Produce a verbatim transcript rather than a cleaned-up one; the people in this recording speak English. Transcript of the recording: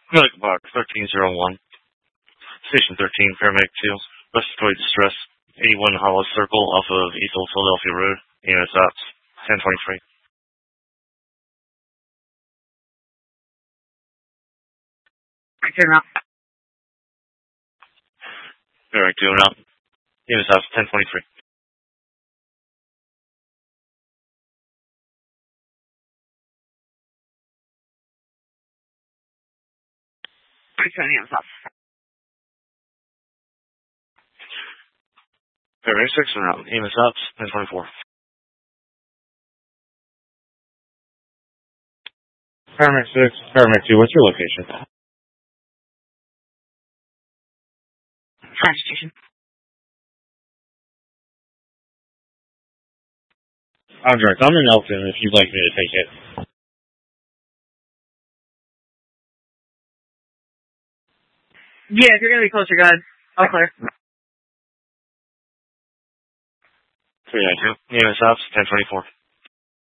Medical box thirteen oh one. Station thirteen, paramedic two. Respiratory distress. eighty-one Hollow Circle off of East Old Philadelphia Road. E M S ops. ten twenty-three. I turn around. Paramedic two and out. E M S ops. ten twenty-three. I turn the off. Paramedic six and out. E M S ops. ten twenty-four. Paramedic six. Paramedic two. What's your location? Fire station. I'm direct. I'm in Elton if you'd like me to take it. Yeah, if you're gonna be closer, go ahead. I'll clear. three nine two. E M S ops. ten twenty-four.